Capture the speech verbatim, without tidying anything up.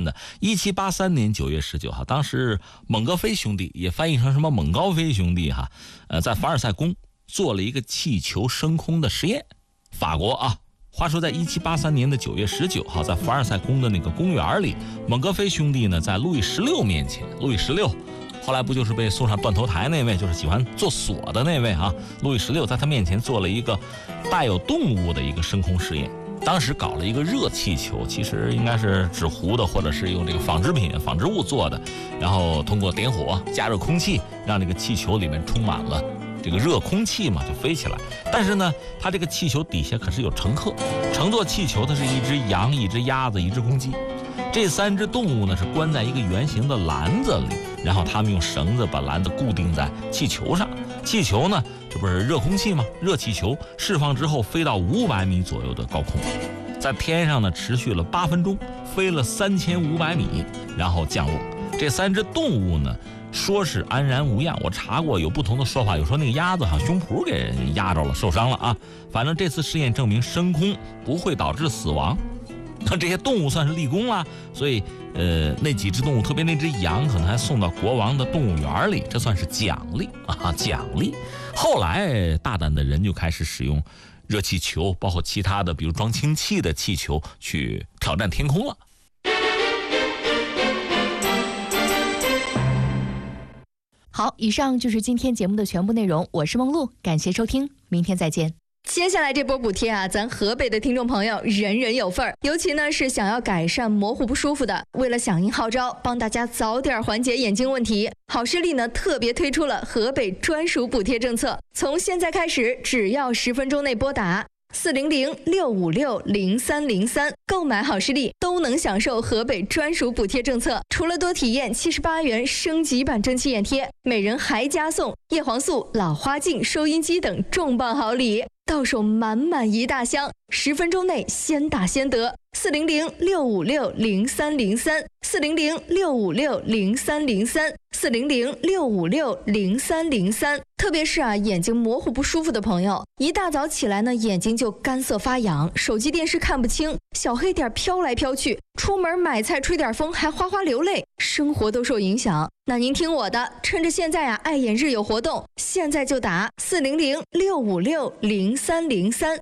呢？一七八三年九月十九号，当时蒙哥飞兄弟也翻译成什么蒙高飞兄弟哈，呃，在凡尔赛宫做了一个气球升空的实验。法国啊，话说在一七八三年的九月十九号，在凡尔赛宫的那个公园里，蒙哥飞兄弟呢在路易十六面前，路易十六后来不就是被送上断头台那位，就是喜欢做锁的那位啊，路易十六在他面前做了一个带有动物的一个升空实验。当时搞了一个热气球，其实应该是纸糊的，或者是用这个纺织品、纺织物做的，然后通过点火加热空气，让这个气球里面充满了这个热空气嘛，就飞起来。但是呢，它这个气球底下可是有乘客，乘坐气球的是一只羊、一只鸭子、一只公鸡。这三只动物呢是关在一个圆形的篮子里，然后他们用绳子把篮子固定在气球上。气球呢，这不是热空气吗？热气球释放之后飞到五百米左右的高空，在天上呢持续了八分钟，飞了三千五百米，然后降落。这三只动物呢说是安然无恙，我查过有不同的说法，有说那个鸭子好像胸脯给压着了，受伤了啊。反正这次试验证明升空不会导致死亡。那这些动物算是立功了，所以呃，那几只动物，特别那只羊，可能还送到国王的动物园里，这算是奖励啊，奖励。后来大胆的人就开始使用热气球，包括其他的，比如装氢气的气球，去挑战天空了。 好，以上就是今天节目的全部内容，我是梦露，感谢收听，明天再见。 接下来这波补贴啊，咱河北的听众朋友人人有份儿，尤其呢是想要改善模糊不舒服的，为了响应号召，帮大家早点缓解眼睛问题，好视力呢特别推出了河北专属补贴政策，从现在开始，只要十分钟内拨打四零零六五六零三零三购买好视力，都能享受河北专属补贴政策。除了多体验七十八元升级版蒸汽眼贴，每人还加送叶黄素、老花镜、收音机等重磅好礼，到手满满一大箱，十分钟内先打先得。四零零六五六零三零三，四零零六五六零三零三，四零零六五六零三零三。特别是啊，眼睛模糊不舒服的朋友，一大早起来呢，眼睛就干涩发痒，手机电视看不清，小黑点飘来飘去，出门买菜吹点风还哗哗流泪，生活都受影响。那您听我的，趁着现在啊爱眼日有活动，现在就打四零零六五六零三零三，